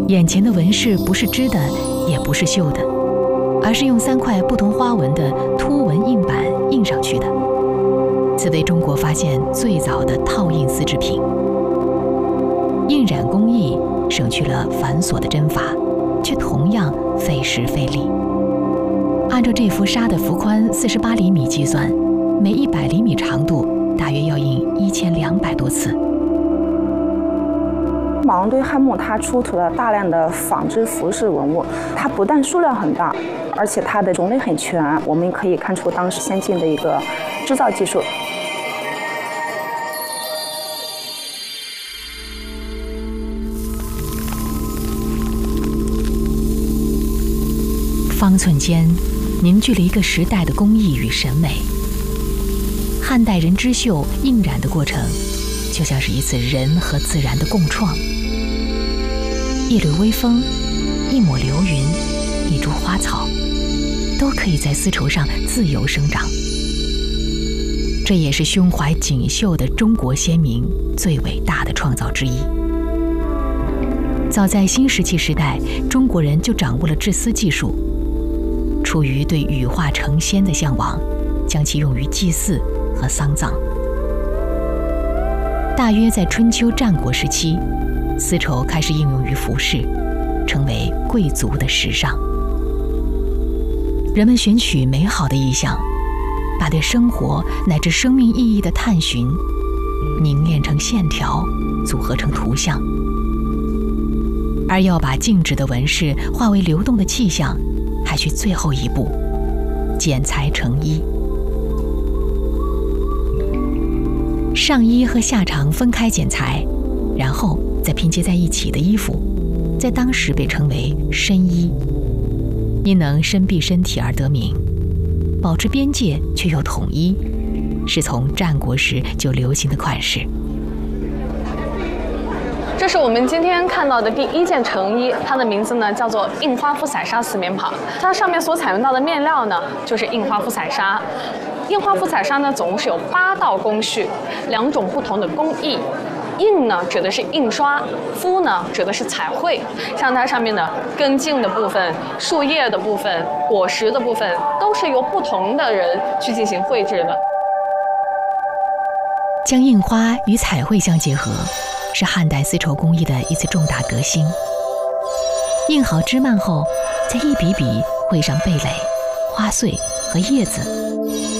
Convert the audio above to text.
眼前的纹饰不是织的，也不是绣的，而是用3块不同花纹的凸纹印板印上去的。此为中国发现最早的套印丝织品。印染工艺省去了繁琐的针法，却同样费时费力。按照这幅纱的幅宽48厘米计算，每100厘米长度大约要印1200多次。 马王堆汉墓它出土了大量的纺织服饰文物，它不但数量很大，而且它的种类很全，我们可以看出当时先进的一个制造技术。 方寸间凝聚了一个时代的工艺与审美。汉代人织绣印染的过程，就像是一次人和自然的共创。一缕微风，一抹流云，一株花草，都可以在丝绸上自由生长。这也是胸怀锦绣的中国先民最伟大的创造之一。早在新石器时代，中国人就掌握了制丝技术。出于对羽化成仙的向往，将其用于祭祀和丧葬。大约在春秋战国时期，丝绸开始应用于服饰，成为贵族的时尚。人们选取美好的意象，把对生活乃至生命意义的探寻凝练成线条，组合成图像。而要把静止的纹饰化为流动的气象，还需最后一步，剪裁成衣。上衣和下长分开剪裁，然后再拼接在一起的衣服，在当时被称为身衣，因能深蔽身体而得名，保持边界却又统一，是从战国时就流行的款式。 这是我们今天看到的第1件成衣，它的名字呢叫做印花肤彩纱四面袍。它上面所采用到的面料呢，就是印花肤彩纱。印花肤彩纱呢，总共是有8道工序，2种不同的工艺。印呢指的是印刷，肤呢指的是彩绘。像它上面的根茎的部分、树叶的部分、果实的部分，都是由不同的人去进行绘制的。 将印花与彩绘相结合，是汉代丝绸工艺的一次重大革新。印好织幔后，再一笔笔绘上蓓蕾、花穗和叶子，